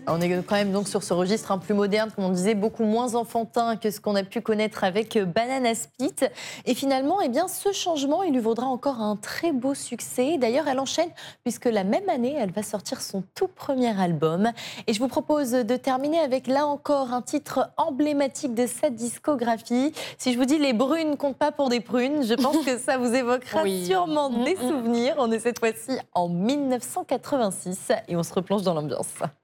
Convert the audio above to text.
On est quand même donc sur ce registre plus moderne, comme on disait, beaucoup moins enfantin que ce qu'on a pu connaître avec Banana Split. Et finalement, eh bien, ce changement, il lui vaudra encore un très beau succès. D'ailleurs, elle enchaîne, puisque la même année, elle va sortir son tout premier album. Et je vous propose de terminer avec, là encore, un titre emblématique de sa discographie. Si je vous dis « Les brunes comptent pas pour des prunes », je pense que ça vous évoquera sûrement des souvenirs. On est cette fois-ci en 1986 et on se replonge dans l'ambiance.